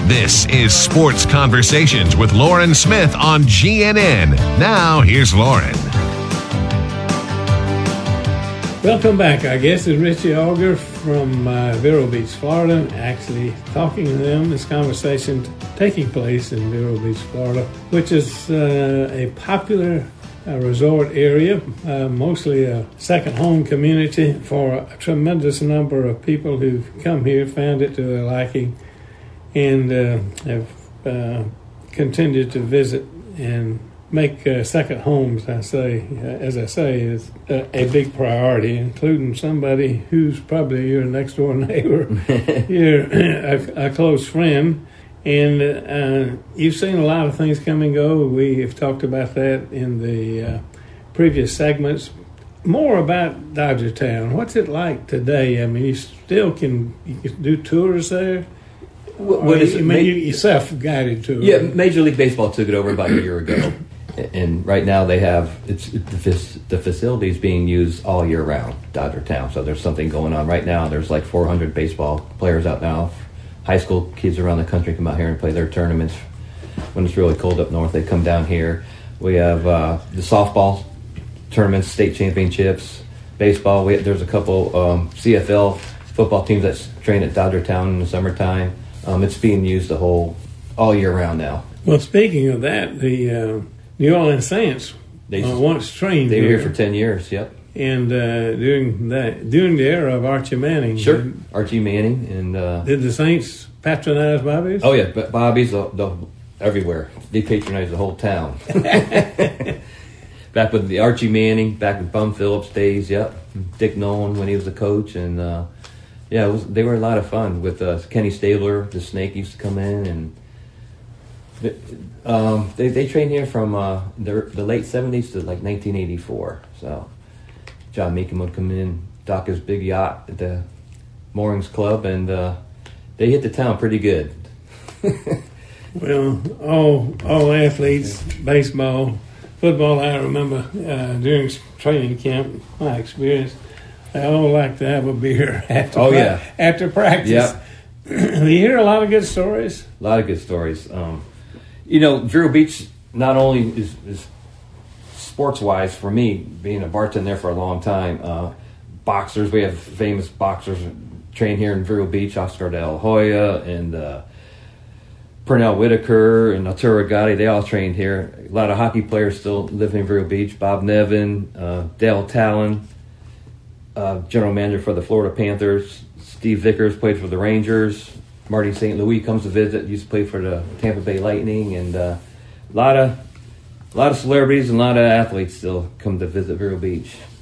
This is Sports Conversations with Lauren Smith on GNN. Now, here's Lauren. Welcome back. Our guest is Richie Auger from Vero Beach, Florida. Actually, talking to them, this conversation taking place in Vero Beach, Florida, which is a popular resort area, mostly a second home community for a tremendous number of people who've come here, found it to their liking, and have continued to visit and make second homes, as I say, is a big priority, including somebody who's probably your next door neighbor, you're a close friend. And you've seen a lot of things come and go. We have talked about that in the previous segments. More about Dodgertown. What's it like today? I mean, you still can do tours there? What is it? You self-guided tours. Yeah, Major League Baseball took it over about a year ago. And right now they have the facilities being used all year round, Dodgertown. So there's something going on right now. There's like 400 baseball players out now. High school kids around the country come out here and play their tournaments. When it's really cold up north, they come down here. We have the softball tournaments, state championships, baseball. There's a couple CFL football teams that train at Dodgertown in the summertime. It's being used all year round now. Well, speaking of that, the New Orleans Saints once trained They were here for 10 years, yep. And during the era of Archie Manning. Sure, Archie Manning. And did the Saints patronize Bobby's? Oh, yeah, but Bobby's everywhere. They patronize the whole town. Back with the Archie Manning, back with Bum Phillips days, yep. Dick Nolan when he was the coach. And, they were a lot of fun with Kenny Stabler. The Snake used to come in, and they trained here from the late 70s to like 1984. So John Meekin would come in, dock his big yacht at the Moorings Club, and they hit the town pretty good. Well, all athletes, baseball, football, I remember during training camp, my experience, they all like to have a beer after practice. Yep. You hear a lot of good stories? A lot of good stories. Vero Beach not only is sports-wise, for me, being a bartender there for a long time, boxers, we have famous boxers train here in Vero Beach, Oscar De La Hoya and Pernell Whitaker and Arturo Gatti, they all trained here. A lot of hockey players still live in Vero Beach. Bob Nevin, Dale Talon, general manager for the Florida Panthers. Steve Vickers played for the Rangers. Marty St. Louis comes to visit, used to play for the Tampa Bay Lightning, and a lot of celebrities and a lot of athletes still come to visit Vero Beach.